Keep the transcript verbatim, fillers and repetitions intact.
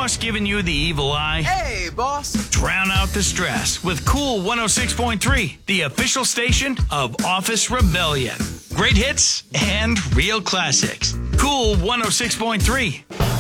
boss giving you the evil eye? Hey, boss. Drown out the stress with Cool one oh six point three, the official station of Office Rebellion. Great hits and real classics. Cool one oh six point three.